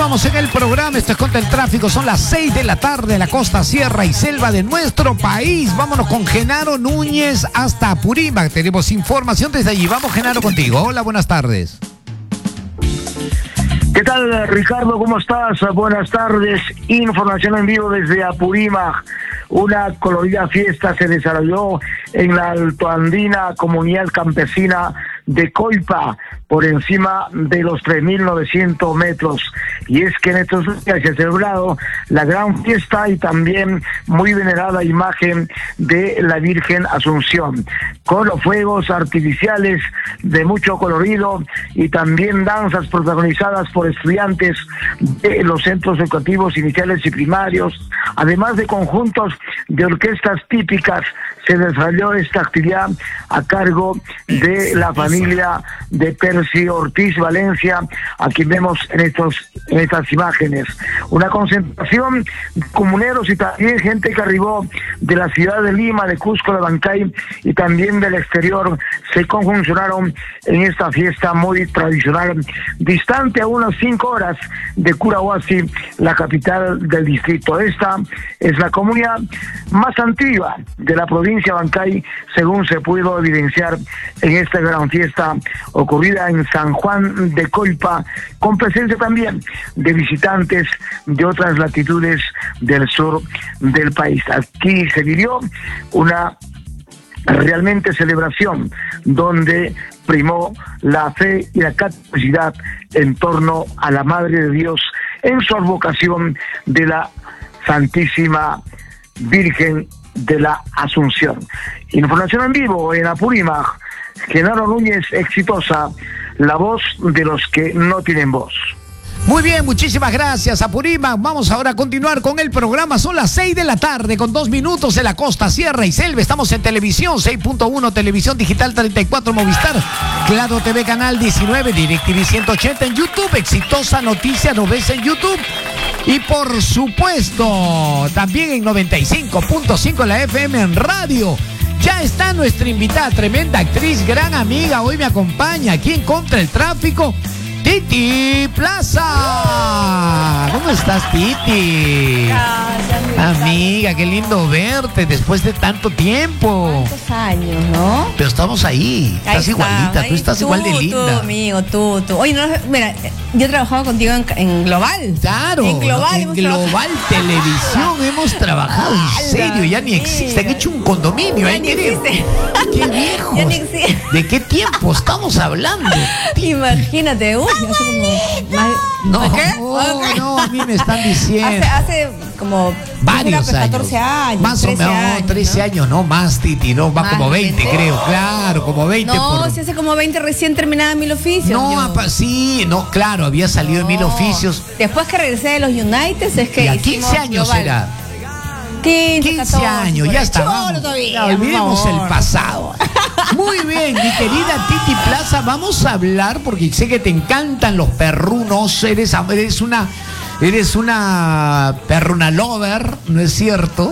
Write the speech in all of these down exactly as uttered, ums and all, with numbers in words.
Continuamos en el programa. Esto es Contra el Tráfico. Son las seis de la tarde, la costa, sierra y selva de nuestro país. Vámonos con Genaro Núñez hasta Apurímac. Tenemos información desde allí. Vamos, Genaro, contigo. Hola, buenas tardes. ¿Qué tal, Ricardo? ¿Cómo estás? Buenas tardes. Información en vivo desde Apurímac. Una colorida fiesta se desarrolló en la altoandina comunidad campesina de Coipa, por encima de los tres mil novecientos metros. Y es que en estos días se ha celebrado la gran fiesta y también muy venerada imagen de la Virgen Asunción, con los fuegos artificiales de mucho colorido y también danzas protagonizadas por estudiantes de los centros educativos iniciales y primarios, además de conjuntos de orquestas típicas. Se desarrolló esta actividad a cargo de la familia de Percy Ortiz Valencia, a quien vemos en estos en estas imágenes. Una concentración de comuneros y también gente que arribó de la ciudad de Lima, de Cusco, de Bancay y también del exterior se conjuncionaron en esta fiesta muy tradicional, distante a unas cinco horas de Curahuasi, la capital del distrito. Esta es la comunidad más antigua de la provincia de Bancay, según se pudo evidenciar en esta gran fiesta ocurrida en San Juan de Coipa, con presencia también de visitantes de otras latitudes del sur del país. Aquí se vivió una realmente celebración donde primó la fe y la catolicidad en torno a la Madre de Dios en su advocación de la Santísima Virgen de la Asunción. Información en vivo en Apurímac. Genaro Núñez, exitosa, la voz de los que no tienen voz. Muy bien, muchísimas gracias, Apurímac. Vamos ahora a continuar con el programa. Son las seis de la tarde con dos minutos en la costa, sierra y selva. Estamos en televisión seis punto uno, televisión digital treinta y cuatro, Movistar, Claro T V canal diecinueve, DirecTV ciento ochenta en YouTube. Exitosa Noticia nos ves en YouTube. Y por supuesto, también en noventa y cinco punto cinco la F M en radio. Ya está nuestra invitada, tremenda actriz, gran amiga. Hoy me acompaña aquí en Contra el Tráfico, Titi Plaza. ¿Cómo estás, Titi? Gracias, amiga, qué lindo verte después de tanto tiempo. ¿Cuántos años, no? Pero estamos ahí. Estás ahí igualita, está, tú estás tú, igual de linda. Tú, amigo, tú, tú. Oye, no, mira, yo he trabajado contigo en, en Global. Claro, en Global, en Global trabajado. Televisión hemos trabajado, en serio, ya ni existe. Han hecho un condominio, ya ¿eh? ni existe. Qué viejos. Ya ni existe. ¿De qué tiempo estamos hablando? Imagínate, uy, hace como más, No, ¿qué? no, no, a mí me están diciendo. Hace, hace como Varios pues, años. catorce años. Más o menos, años, trece ¿no? años, no más, Titi, no, va Más como de veinte, veinte. creo, claro, como veinte. No, por... si hace como veinte recién terminada Mil Oficios. No, yo. apa, sí, no, claro, había salido en Mil No. Oficios. Después que regresé de los United es que Y a hicimos quince años Global. era. quince, quince catorce, años, por ya ahí. está. Cholo Vamos. todavía, Ya, olvidemos por el favor. pasado. Muy bien, mi querida Titi Plaza, vamos a hablar porque sé que te encantan los perrunos. Eres, eres una, eres una perruna lover, ¿no es cierto?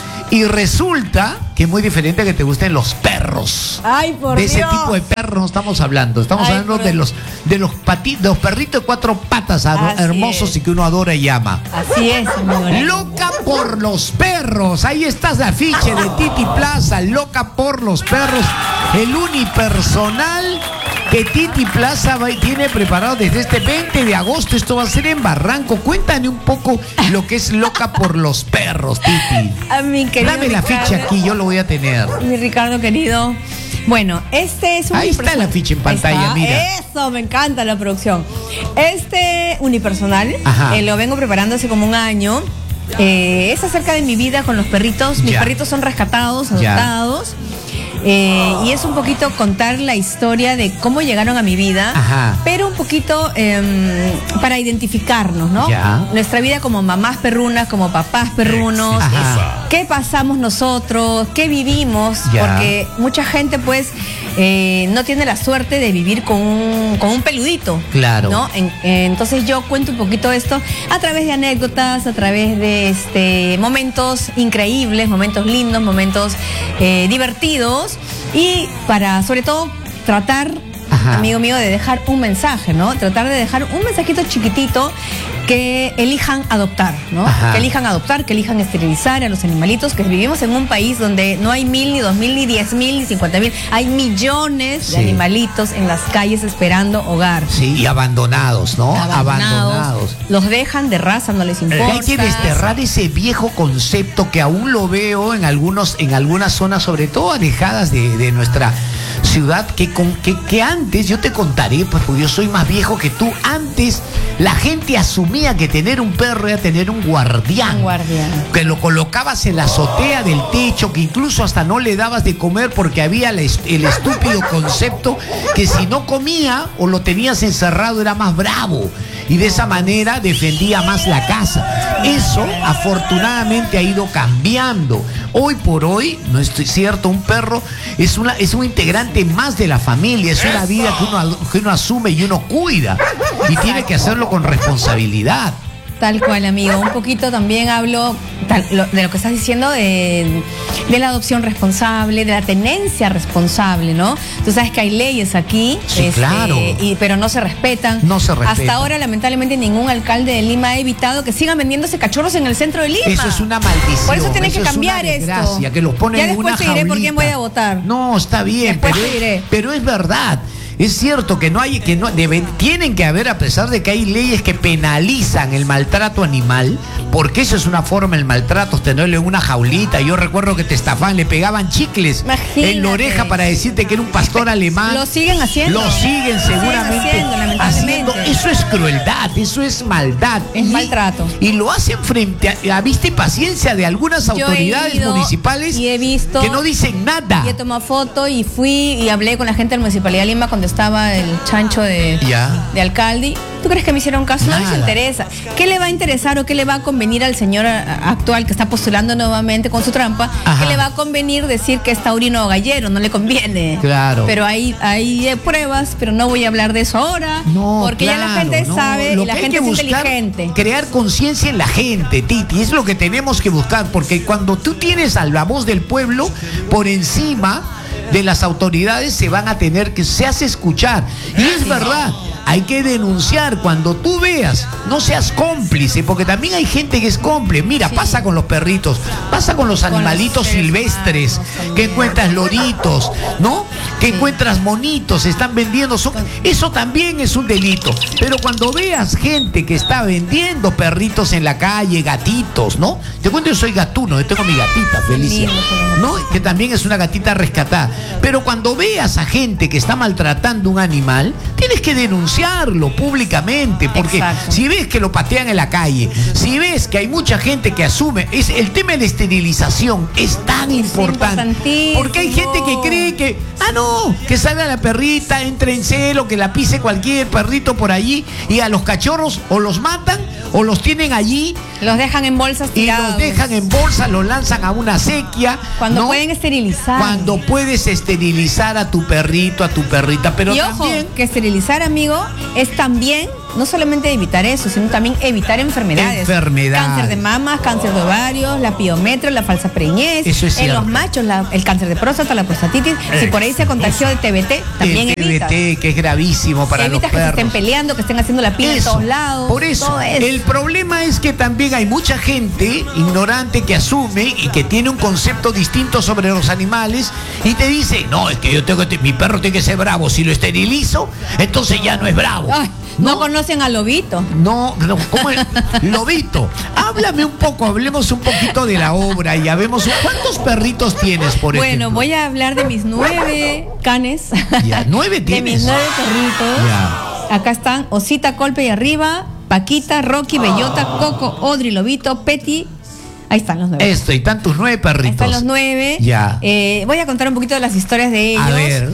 Y resulta que es muy diferente a que te gusten los perros. Ay, por De ese Dios. tipo de perros no estamos hablando. Estamos Ay, hablando por de Dios. los de los pati, de los perritos de cuatro patas Así hermosos es. y que uno adora y ama. Así es, amigo. Loca por los perros. Ahí está el afiche de Titi Plaza. Loca por los perros. El unipersonal que Titi Plaza va y tiene preparado desde este veinte de agosto. Esto va a ser en Barranco. Cuéntame un poco lo que es Loca por los perros, Titi. A mi querido Dame la Ricardo, ficha aquí, yo lo voy a tener. Mi Ricardo querido. Bueno, este es un Ahí está unipersonal. la ficha en Ahí pantalla, está. mira. Eso, me encanta la producción. Este unipersonal Ajá. eh, lo vengo preparando hace como un año. Eh, es acerca de mi vida con los perritos. Mis Ya. perritos son rescatados, Ya. adoptados. Eh, y es un poquito contar la historia de cómo llegaron a mi vida, Ajá. pero un poquito eh, para identificarnos, ¿no? Ya. Nuestra vida como mamás perrunas, como papás perrunos, Ajá. qué pasamos nosotros, qué vivimos, Ya. porque mucha gente pues eh, no tiene la suerte de vivir con un, con un peludito. Claro. ¿No? En- eh, entonces yo cuento un poquito esto a través de anécdotas, a través de este momentos increíbles, momentos lindos, momentos eh, divertidos y para sobre todo tratar Ajá. amigo mío, de dejar un mensaje, ¿no? Tratar de dejar un mensajito chiquitito que elijan adoptar, ¿no? Ajá. Que elijan adoptar, que elijan esterilizar a los animalitos, que vivimos en un país donde no hay mil, ni dos mil, ni diez mil, ni cincuenta mil. Hay millones sí. de animalitos en las calles esperando hogar. Sí, y abandonados, ¿no? Abandonados. abandonados. Los dejan de raza, no les importa. Hay que desterrar ese viejo concepto que aún lo veo en algunos, en algunas zonas, sobre todo alejadas de, de nuestra ciudad, que, con, que, que antes, yo te contaré, pues porque yo soy más viejo que tú, antes la gente asumía que tener un perro era tener un guardián. Un guardián. Que lo colocabas en la azotea del techo, que incluso hasta no le dabas de comer porque había el, el estúpido concepto que si no comía o lo tenías encerrado era más bravo. Y de esa manera defendía más la casa. Eso afortunadamente ha ido cambiando. Hoy por hoy, no estoy cierto, un perro es, una, es un integrante más de la familia, es una vida que uno, que uno asume y uno cuida. Y tiene que hacerlo con responsabilidad. Tal cual, amigo. Un poquito también hablo tal, lo, de lo que estás diciendo de, de la adopción responsable, de la tenencia responsable, ¿no? Tú sabes que hay leyes aquí, sí, este, claro. y, pero no se respetan. No se respetan. Hasta ahora, lamentablemente, ningún alcalde de Lima ha evitado que sigan vendiéndose cachorros en el centro de Lima. Eso es una maldición. Por eso tienes que es cambiar esto. Que los ponen ya en después una te diré jaulita. por quién voy a votar. No, está bien, después pero, te diré. pero es verdad. Es cierto que no hay, que no deben, tienen que haber, a pesar de que hay leyes que penalizan el maltrato animal, porque eso es una forma del maltrato, tenerlo en una jaulita. Yo recuerdo que te estafaban, le pegaban chicles Imagínate. en la oreja para decirte que era un pastor alemán. Lo siguen haciendo. Lo siguen seguramente Lo siguen haciendo, lamentablemente. haciendo. Eso es crueldad, eso es maldad. Es y, maltrato. Y lo hacen frente a, a vista y paciencia de algunas Yo autoridades municipales y he visto, que no dicen nada. Y he tomado foto y fui y hablé con la gente de la Municipalidad de Lima cuando estaba el chancho de, de alcalde. ¿Tú crees que me hicieron caso? Nada. No les interesa. ¿Qué le va a interesar o qué le va a convenir al señor actual que está postulando nuevamente con su trampa? Ajá. ¿Qué le va a convenir decir que es taurino o gallero? No le conviene. Claro. Pero hay, hay pruebas, pero no voy a hablar de eso ahora. No, porque claro, ya la gente no. sabe lo y la que gente es inteligente. Crear conciencia en la gente, Titi, es lo que tenemos que buscar, porque cuando tú tienes a la voz del pueblo por encima de las autoridades, se van a tener que, se hace escuchar. Y es verdad, hay que denunciar cuando tú veas, no seas cómplice, porque también hay gente que es cómplice. Mira, sí. pasa con los perritos, pasa con los con animalitos los silvestres, humanos, que encuentras loritos, ¿no? Que sí. encuentras monitos, están vendiendo, son, eso también es un delito. Pero cuando veas gente que está vendiendo perritos en la calle, gatitos, ¿no? Te cuento, yo soy gatuno, yo tengo mi gatita, Felicia, ¿no? Que también es una gatita rescatada. Pero cuando veas a gente que está maltratando un animal, tienes que denunciarlo públicamente, porque Exacto. si ves que lo patean en la calle, si ves que hay mucha gente que asume, es el tema de la esterilización es tan es importante, porque hay gente que cree que, ah no, que salga la perrita, entre en celo, que la pise cualquier perrito por allí, y a los cachorros o los matan o los tienen allí, los dejan en bolsas tirados. Y los dejan en bolsas, los lanzan a una sequía. Cuando ¿no? pueden esterilizar. Cuando puedes esterilizar a tu perrito, a tu perrita. Pero y también, ojo, que esterilizar, amigo, es también no solamente evitar eso, sino también evitar enfermedades. Enfermedades. Cáncer de mamas, cáncer de ovarios, la piometria, la falsa preñez. Eso es en cierto. los machos, la, el cáncer de próstata, la prostatitis. Eh, si por ahí se contagió de T B T, también el evitas. T B T, que es gravísimo para evitas los perros. que se estén peleando, que estén haciendo la piel en todos lados. Por eso, el problema es que también hay mucha gente ignorante que asume y que tiene un concepto distinto sobre los animales y te dice, no, es que yo tengo que, mi perro tiene que ser bravo. Si lo esterilizo, entonces ya no es bravo. Ay, no, no conocen al lobito. No, no, ¿cómo es? Lobito, háblame un poco, hablemos un poquito de la obra y ya vemos cuántos perritos tienes, por bueno, ejemplo. Bueno, voy a hablar de mis nueve canes. Ya, nueve tienes. De mis nueve perritos. Ya. Acá están Osita, Colpe y arriba, Paquita, Rocky, Bellota, Coco, Odri, Lobito, Petty. Ahí están los nueve. Esto, y están tus nueve perritos. Ahí están los nueve. Ya. Eh, voy a contar un poquito de las historias de ellos. A ver.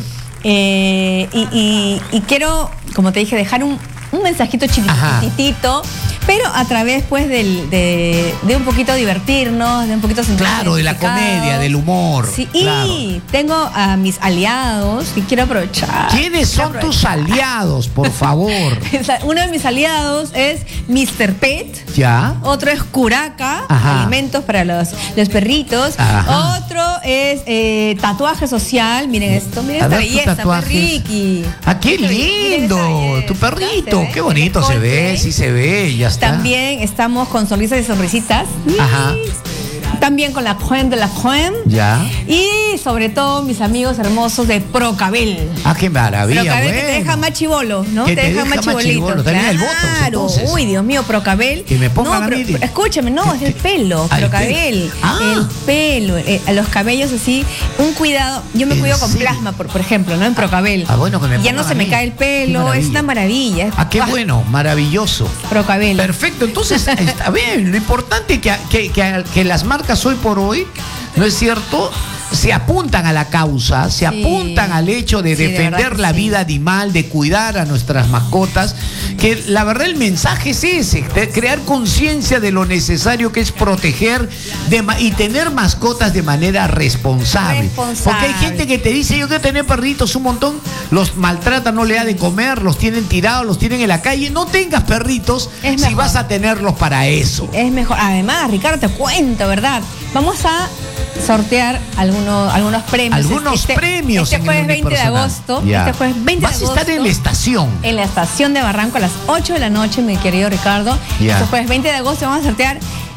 Eh, y, y, y quiero, como te dije, dejar un, un mensajito chiquititito. Ajá. pero a través pues del, de, de un poquito divertirnos, de un poquito sentirnos Claro, de la comedia, del humor. Sí, claro. y tengo a mis aliados que quiero aprovechar. ¿Quiénes son aprovechar. tus aliados, por favor? Uno de mis aliados es mister Pet. ¿Ya? Otro es Curaca, Ajá. alimentos para los, los perritos. Ajá. Otro es eh, tatuaje social. Miren esto, miren A esta ver tu belleza, tatuaje. Ricky. Ah, qué Miren esta lindo. belleza. Tu perrito, ¿Se ve? qué bonito se El ve, golpe. sí se ve, ya está. También estamos con sonrisas y sonrisitas. Ajá. También con la crème de la crème. Ya. Y sobre todo mis amigos hermosos de Procabel. Ah, qué maravilla, Procabel bueno. que te deja más chivolo, ¿no? Que te, te deja deja más más chibolito. chibolo. También el Botox, Claro. entonces. Uy, Dios mío, Procabel. Que me pongan no, a mí. pero- escúchame, no, es el pelo, Ah, el Procabel. pelo. Ah. El pelo, eh, los cabellos así, un cuidado. Yo me ¿En cuido con serio? plasma, por, por ejemplo, ¿no? En Procabel. Ah, bueno, que me Ya no pongan se a me mí. cae el Qué pelo, maravilla. es una maravilla. es- Ah, qué ¡ah! bueno, maravilloso. Procabel. Perfecto, entonces está bien. Lo importante es que, que, que, que las marcas hoy por hoy, ¿no es cierto?, se apuntan a la causa, se Sí. apuntan al hecho de Sí, de defender verdad que la sí. vida animal, de cuidar a nuestras mascotas, que la verdad el mensaje es ese, de crear conciencia de lo necesario que es proteger de ma- y tener mascotas de manera responsable. Responsable. Porque hay gente que te dice, yo quiero tener perritos un montón, los maltratan, no le da de comer, los tienen tirados, los tienen en la calle. No tengas perritos Es si mejor. vas a tenerlos para eso. Es mejor. Además, Ricardo, te cuento, ¿verdad? Vamos a sortear algunos, algunos premios. Algunos Este- premios Este en el jueves veinte de unipersonal. agosto. Ya. Este jueves veinte Vas de a agosto. estar en la estación. En la estación de Barranco a las ocho de la noche, mi querido Ricardo. Ya. Este jueves veinte de agosto vamos a sortear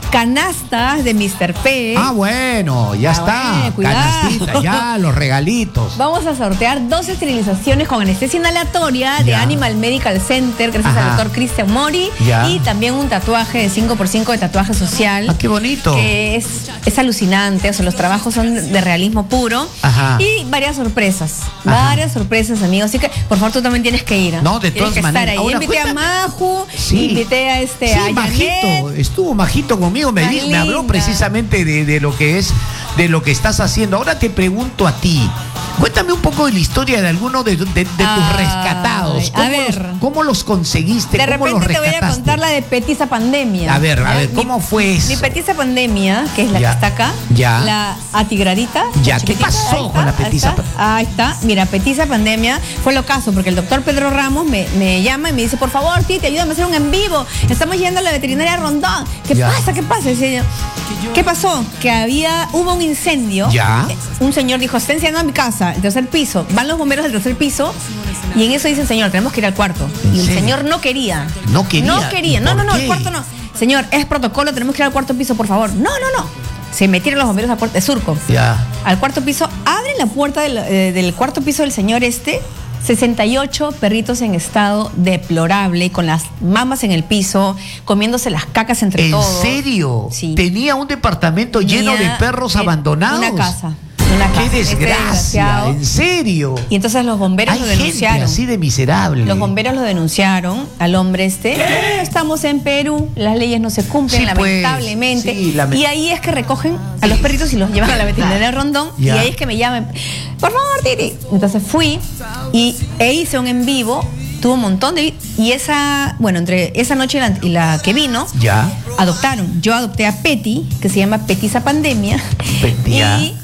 canastas de mister P. Ah, bueno, ya Ah, está. bueno, cuidado. Canastita, ya, los regalitos. Vamos a sortear dos esterilizaciones con anestesia inhalatoria de Ya. Animal Medical Center, gracias Ajá. al doctor Cristian Mori. Ya. Y también un tatuaje de cinco por cinco de tatuaje social. Ah, qué bonito. Que es, es alucinante, o sea, los trabajos son de realismo puro. Ajá. Y varias sorpresas, Ajá. varias sorpresas, amigos. Así que, por favor, tú también tienes que ir. ¿eh? No, de Tienes todas que maneras. estar ahí. Ahora, invité cuéntame. a Maju, Sí. invité a este Sí, a Janet. Majito, estuvo Majito conmigo, me, Ay, di- me habló linda. precisamente de, de lo que es, de lo que estás haciendo. Ahora te pregunto a ti, cuéntame un poco de la historia de alguno de, de- de tus Ay, rescatados. a ¿Cómo ver. los, cómo los conseguiste? De ¿Cómo los repente te voy a rescataste? contar la de Petiza Pandemia. A ver, a ¿ya? ver, Mi- ¿cómo fue eso? Mi Petiza Pandemia, que es la Ya. que está acá, Ya. la atigradita. Ya, la ¿qué chiquitita, pasó ahí con la está, Petiza ahí está, ahí está. Mira, Petiza Pandemia fue lo caso, porque el doctor Pedro Ramos me, me llama y me dice, por favor, Titi, ayúdame a hacer un en vivo. Estamos yendo a la veterinaria Rondón. ¿Qué Ya. pasa? ¿Qué pasa? Decía yo. ¿Qué pasó? Que había, hubo un incendio. Ya. Eh, Un señor dijo, está incendiando mi casa, el tercer piso. Van los bomberos del tercer piso y en eso dicen, señor, tenemos que ir al cuarto. ¿En Y el serio? señor no quería. No quería. No quería. ¿Y No, no, por no, qué? el cuarto no. Señor, es protocolo, tenemos que ir al cuarto piso, por favor. No, no, no. Se metieron los bomberos al cuarto de Surco. Ya. Al cuarto piso, abren la puerta del, eh, del cuarto piso del señor este. sesenta y ocho perritos en estado deplorable, con las mamas en el piso, comiéndose las cacas entre ¿En todos. serio? Sí. Tenía un departamento lleno de Tenía, perros eh, abandonados. Una casa. Una casa. ¡Qué Este desgracia! desgraciado. ¿En serio? Y entonces los bomberos Hay lo gente denunciaron. así de miserable. Los bomberos lo denunciaron al hombre este. No, estamos en Perú, las leyes no se cumplen, Sí, pues, lamentablemente. sí, lame- y ahí es que recogen a los perritos y los llevan a la veterinaria Rondón. Ya. Y ahí es que me llaman, por favor, Titi. Entonces fui y, e hice un en vivo. Tuvo un montón de... Y esa, bueno, entre esa noche y la, y la que vino, Ya. adoptaron. Yo adopté a Peti, que se llama Petiza Pandemia. Peti, ya. Y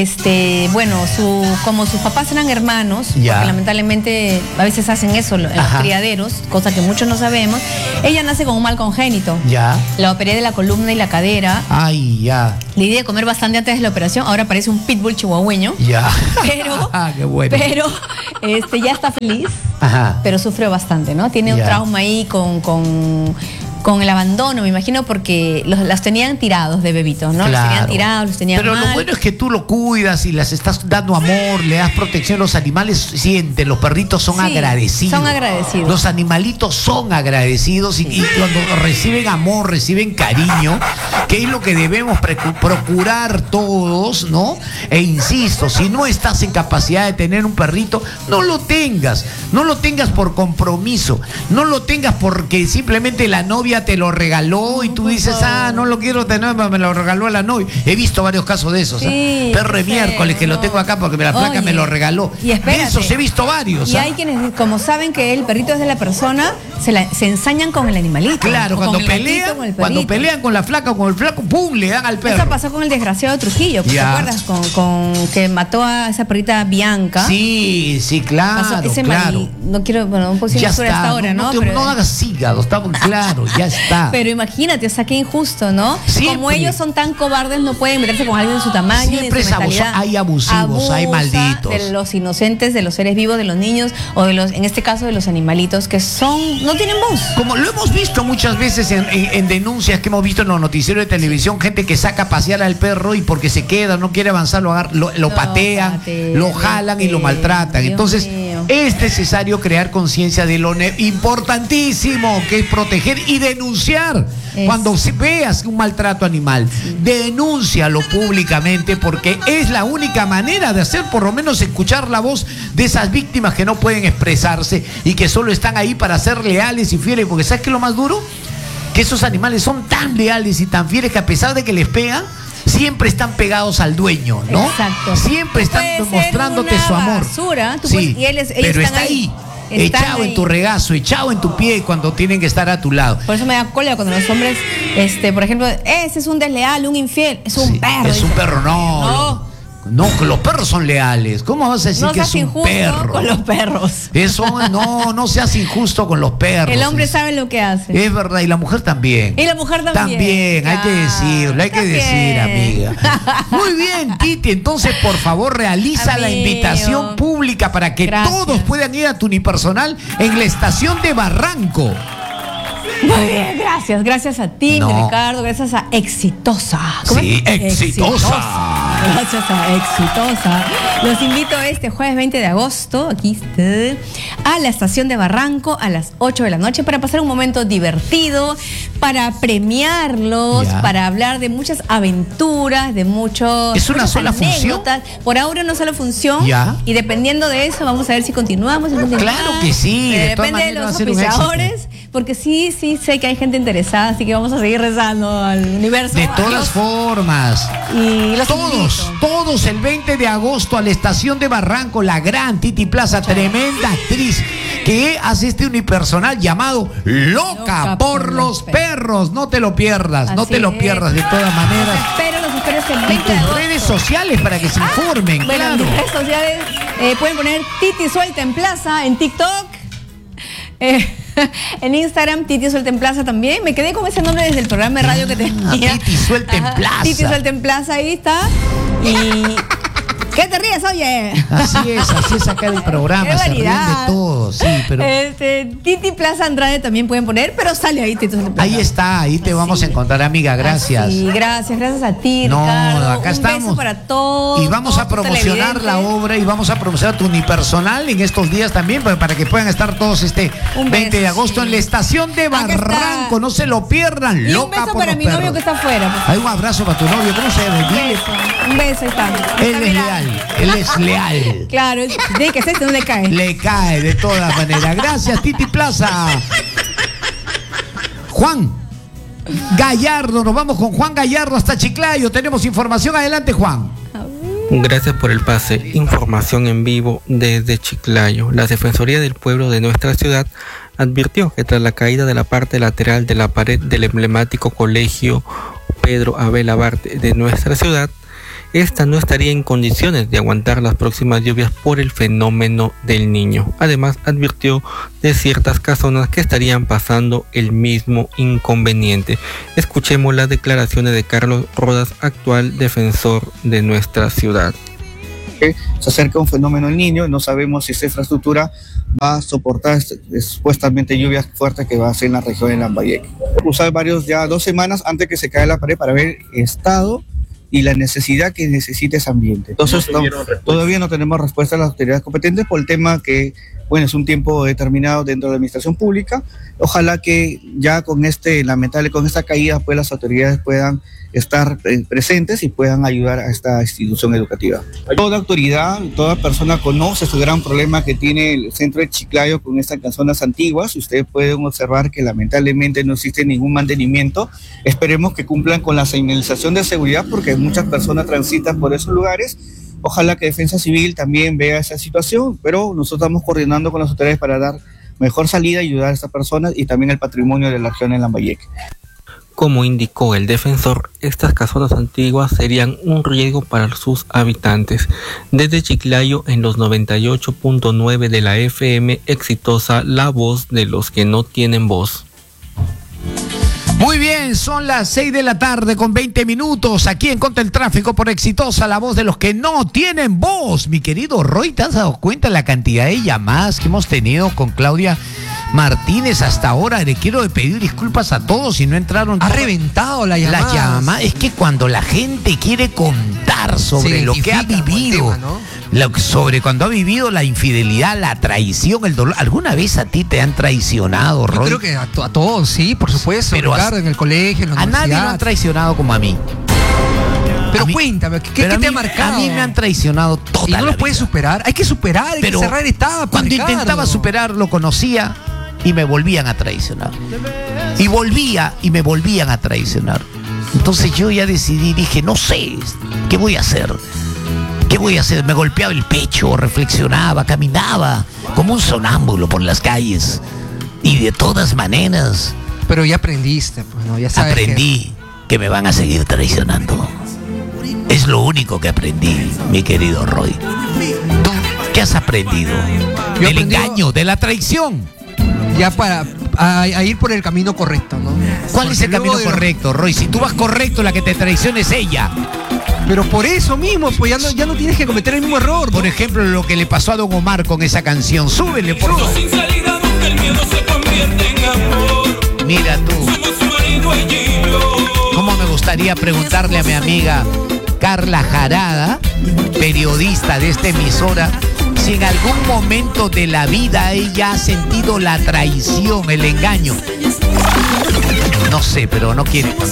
este, bueno, su, como sus papás eran hermanos, Ya. porque lamentablemente a veces hacen eso en los Ajá. criaderos, cosa que muchos no sabemos. Ella nace con un mal congénito. Ya. La operé de la columna y la cadera. Ay, ya. Le di de comer bastante antes de la operación. Ahora parece un pitbull chihuahueño. Ya. Pero, Ah, qué bueno. pero este, ya está feliz. Ajá. Pero sufre bastante, ¿no? Tiene un Ya. trauma ahí con, con, con el abandono, me imagino, porque los, las tenían tirados de bebitos, ¿no? Los tenían Claro. tirados, los tenían Pero lo mal. bueno es que tú lo cuidas y les estás dando amor, le das protección. Los animales sienten, los perritos son Sí, agradecidos. son agradecidos. Los animalitos son agradecidos y, y cuando reciben amor, reciben cariño, que es lo que debemos precu- procurar todos, ¿no? E insisto, si no estás en capacidad de tener un perrito, no lo tengas. No lo tengas por compromiso. No lo tengas porque simplemente la novia novia te lo regaló y tú dices, ah, no lo quiero tener, me lo regaló la novia. He visto varios casos de esos. Sí, ¿eh? Perro de miércoles que lo tengo acá porque la placa Oye, me lo regaló. Y espérate, de esos he visto varios. Y ¿ah? hay quienes, como saben que el perrito es de la persona, se, la, se ensañan con el animalito. Claro, cuando pelean, gatito, cuando pelean con la flaca o con el flaco, ¡pum!, le dan al perro. Eso pasó con el desgraciado de Trujillo, ¿te acuerdas? Con, con que mató a esa perrita Bianca. Sí, sí, claro, pasó ese claro. Mari, no quiero, bueno, un poco ya sobre esta hora, ¿no? No, no, pero, no hagas hígado, está muy claro, ya está. Pero imagínate, o sea, qué injusto, ¿no? Siempre. Como ellos son tan cobardes, no pueden meterse con alguien de su tamaño. Siempre ni de su es abuso, hay abusivos, Abusa hay malditos. De los inocentes, de los seres vivos, de los niños, o de los, en este caso, de los animalitos que son, no tienen voz. Como lo hemos visto muchas veces en, en, en denuncias que hemos visto en los noticieros de televisión, gente que saca a pasear al perro y porque se queda, no quiere avanzar, lo, agar, lo, lo no, patean, pate, lo jalan y lo maltratan. Dios Entonces, mío. es necesario crear conciencia de lo importantísimo que es proteger y denunciar. Es. Cuando veas un maltrato animal, sí. denúncialo públicamente porque es la única manera de hacer, por lo menos escuchar la voz de esas víctimas que no pueden expresarse y que solo están ahí para ser leales y fieles, porque ¿sabes qué es lo más duro? Que esos animales son tan leales y tan fieles que a pesar de que les pegan, siempre están pegados al dueño, ¿no? Exacto. Siempre están demostrándote su amor. Basura, tú sí, puedes, y él es, pero está ahí. ahí. Echado en tu regazo, echado en tu pie cuando tienen que estar a tu lado. Por eso me da cólera cuando los hombres, este, por ejemplo, ese es un desleal, un infiel, es un sí, perro. Es dice. un perro, no. No. No, que los perros son leales. ¿Cómo vas a decir no que es un perro? Con los perros. Eso no, no seas injusto con los perros. El hombre es, sabe lo que hace. Es verdad, y la mujer también. Y la mujer también. También, claro, hay que decirlo, hay también. que decir, amiga. Muy bien, Titi, entonces por favor realiza Amigo. la invitación pública para que Gracias. todos puedan ir a tu unipersonal en la estación de Barranco. Muy bien, gracias. Gracias a ti, no. Ricardo. Gracias a Exitosa. ¿Cómo sí, es? Exitosa. Exitosa. Gracias a Exitosa. Los invito este jueves veinte de agosto, aquí está, a la estación de Barranco a las ocho de la noche para pasar un momento divertido, para premiarlos, ya. para hablar de muchas aventuras, de muchos. ¿Es una sola anécdotas. función? Por ahora una sola función. ¿Ya? Y dependiendo de eso, vamos a ver si continuamos. Si continuamos. Claro que sí. Eh, de depende de los oficiadores, porque sí, sí sé que hay gente interesada, así que vamos a seguir rezando al universo. De todas Adiós. formas. Y los todos, invito. todos el veinte de agosto a la estación de Barranco, la gran Titi Plaza, tremenda actriz que hace este unipersonal llamado Loca, Loca por, por los perros. perros. No te lo pierdas, Así no te lo es. pierdas de todas maneras. Los espero, los espero este veinte y tus de agosto. redes sociales para que se ah, informen. Bueno, claro. en mis redes sociales eh, pueden poner Titi Suelta en Plaza en TikTok. Eh, en Instagram, Titi Suelta en Plaza también. Me quedé con ese nombre desde el programa de radio que tenía. Titi Suelta en Plaza. Titi Suelta en Plaza, ahí está. Y... ¿Qué te ríes, oye? Así es, así es acá el programa, se ríen de todo, sí, pero... Este, Titi Plaza Andrade también pueden poner, pero sale ahí Titi Suelta en Plaza. Ahí está, ahí te así. vamos a encontrar, amiga, gracias. Sí, gracias, gracias a ti, no, Ricardo. acá Un estamos. beso para todos. Y vamos a promocionar la obra y vamos a promocionar tu unipersonal en estos días también, para que puedan estar todos este un veinte beso, de agosto sí. en la estación de Barranco, no se lo pierdan. Y Loca un beso por para los mi perros. novio que está afuera. Hay un abrazo para tu novio, ¿cómo se llama? Un beso, un beso, ahí está. Él es leal, él es leal. Claro, tiene que ser, no le cae. Le cae de todas maneras. Gracias, Titi Plaza. Juan Gallardo, nos vamos con Juan Gallardo hasta Chiclayo. Tenemos información, adelante, Juan. Gracias por el pase. Información en vivo desde Chiclayo. La Defensoría del Pueblo de nuestra ciudad advirtió que tras la caída de la parte lateral de la pared del emblemático colegio Pedro Abel Abarte de nuestra ciudad, esta no estaría en condiciones de aguantar las próximas lluvias por el fenómeno del Niño. Además, advirtió de ciertas casonas que estarían pasando el mismo inconveniente. Escuchemos las declaraciones de Carlos Rodas, actual defensor de nuestra ciudad. Se acerca un fenómeno del Niño, no sabemos si esta infraestructura va a soportar supuestamente lluvias fuertes que va a ser en la región de Lambayeque. Usar varios, ya dos semanas antes que se caiga la pared para ver el estado y la necesidad que necesita ese ambiente. Entonces, no, todavía no tenemos respuesta a las autoridades competentes por el tema que bueno, es un tiempo determinado dentro de la administración pública. Ojalá que ya con este, lamentable, con esta caída, pues las autoridades puedan estar eh, presentes y puedan ayudar a esta institución educativa. Toda autoridad, toda persona conoce su gran problema que tiene el centro de Chiclayo con estas casonas antiguas. Ustedes pueden observar que lamentablemente no existe ningún mantenimiento. Esperemos que cumplan con la señalización de seguridad porque muchas personas transitan por esos lugares. Ojalá que Defensa Civil también vea esa situación, pero nosotros estamos coordinando con las autoridades para dar mejor salida y ayudar a estas personas y también el patrimonio de la región de Lambayeque. Como indicó el defensor, estas casonas antiguas serían un riesgo para sus habitantes. Desde Chiclayo, en los noventa y ocho punto nueve de la F M, exitosa, la voz de los que no tienen voz. Muy bien, son las seis de la tarde con veinte minutos aquí en Contra el Tráfico por Exitosa, la voz de los que no tienen voz. Mi querido Roy, ¿te has dado cuenta de la cantidad de llamadas que hemos tenido con Claudia Martínez hasta ahora? Le quiero pedir disculpas a todos si no entraron. Ha reventado la llamada. La llamada es que cuando la gente quiere contar sobre lo que ha vivido, tema, ¿no? Lo, sobre cuando ha vivido la infidelidad, la traición, el dolor. ¿Alguna vez a ti te han traicionado, Roy? Yo creo que a, to a todos, sí, por supuesto. Pero Ricardo, a, en el colegio, en la a universidad. nadie lo han traicionado como a mí. Pero mí, cuéntame, ¿qué, pero ¿qué mí, te ha marcado? A mí me han traicionado toda ¿Y no la lo puedes vida. superar? Hay que superar, hay pero que cerrar etapas, cuando Ricardo. intentaba superar, lo conocía y me volvían a traicionar. Y volvía y me volvían a traicionar. Entonces yo ya decidí, dije, no sé, ¿qué voy a hacer? ¿Qué voy a hacer? Me golpeaba el pecho, reflexionaba, caminaba como un sonámbulo por las calles. Y de todas maneras... Pero ya aprendiste, pues, ¿no? Ya sabes aprendí que... que me van a seguir traicionando. Es lo único que aprendí, mi querido Roy. ¿Tú qué has aprendido? Yo Del aprendí... engaño, de la traición. Ya para a, a ir por el camino correcto, ¿no? ¿Cuál Porque es el camino correcto, Roy? Si tú vas correcto, la que te traiciona es ella. Pero por eso mismo, pues ya no, ya no tienes que cometer el mismo error, ¿no? Por ejemplo, lo que le pasó a Don Omar con esa canción. Súbele, por favor. Sin salida donde el miedo se convierte en amor. Mira tú. Somos marido y yo. ¿Cómo me gustaría preguntarle a mi amiga Carla Jarada, periodista de esta emisora, si en algún momento de la vida ella ha sentido la traición, el engaño? No sé, pero no quiere.